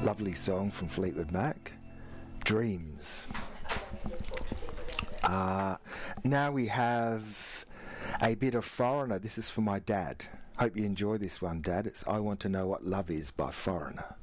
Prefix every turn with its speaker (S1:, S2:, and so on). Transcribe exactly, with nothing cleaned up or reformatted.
S1: Lovely song from Fleetwood Mac, Dreams. Uh, now we have a bit of Foreigner. This is for my dad. Hope you enjoy this one, Dad. It's I Want to Know What Love Is by Foreigner.